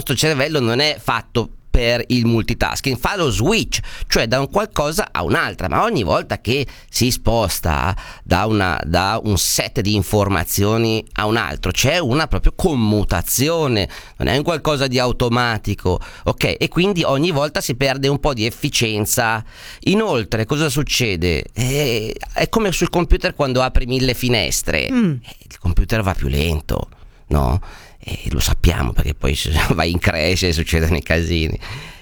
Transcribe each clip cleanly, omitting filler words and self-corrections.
nostro cervello non è fatto per il multitasking, fa lo switch, cioè da un qualcosa a un'altra, ma ogni volta che si sposta da un set di informazioni a un altro c'è una proprio commutazione, non è un qualcosa di automatico, ok? E quindi ogni volta si perde un po' di efficienza. Inoltre cosa succede? È come sul computer quando apri 1000 finestre, il computer va più lento, no? E lo sappiamo perché poi va in crescita e succedono i casini,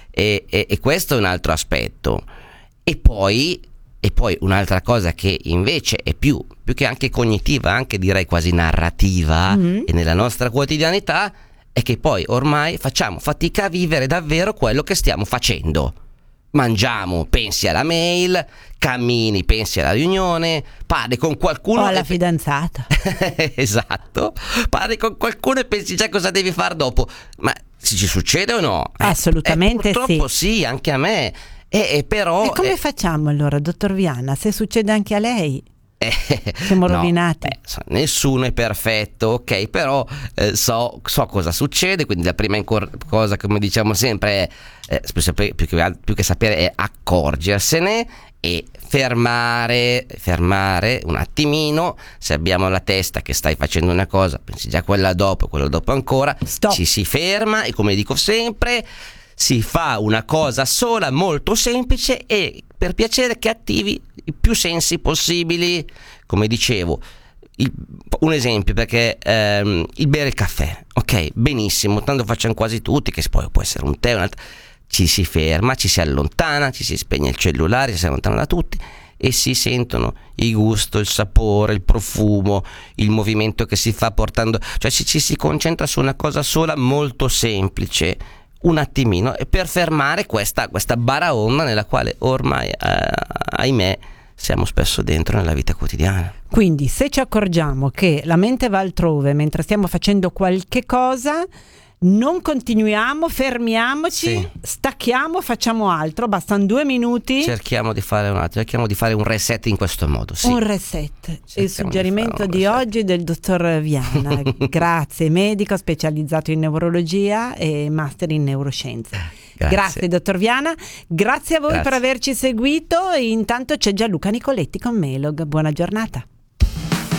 e questo è un altro aspetto. E poi un'altra cosa che invece è più che anche cognitiva, anche direi quasi narrativa, e nella nostra quotidianità, è che poi ormai facciamo fatica a vivere davvero quello che stiamo facendo. Mangiamo, pensi alla mail, cammini, pensi alla riunione, parli con qualcuno o alla fidanzata. Esatto, parli con qualcuno e pensi già cosa devi fare dopo. Ma ci succede o no? Assolutamente purtroppo sì, anche a me. Però e come facciamo allora, dottor Viana, se succede anche a lei? Siamo rovinati. Nessuno è perfetto, ok, però so cosa succede, quindi la prima cosa, come diciamo sempre, è più che sapere, è accorgersene e fermare un attimino. Se abbiamo la testa che stai facendo una cosa, pensi già quella dopo ancora, Stop. Ci si ferma e, come dico sempre, si fa una cosa sola, molto semplice, e per piacere che attivi i più sensi possibili. Come dicevo, un esempio, perché il bere il caffè, ok, benissimo, tanto facciamo quasi tutti, che poi può essere un tè, ci si ferma, ci si allontana, ci si spegne il cellulare, ci si allontana da tutti e si sentono il gusto, il sapore, il profumo, il movimento che si fa portando, cioè ci si concentra su una cosa sola, molto semplice, un attimino, e per fermare questa baraonda nella quale ormai, ahimè, siamo spesso dentro nella vita quotidiana. Quindi se ci accorgiamo che la mente va altrove mentre stiamo facendo qualche cosa, non continuiamo, fermiamoci, sì, stacchiamo, facciamo altro, bastano 2 minuti. Cerchiamo di fare un reset in questo modo, sì. Un reset, il suggerimento di oggi del dottor Viana. Grazie, medico specializzato in neurologia e master in neuroscienze. Grazie dottor Viana, grazie a voi per averci seguito. Intanto c'è Gianluca Nicoletti con Melog, buona giornata.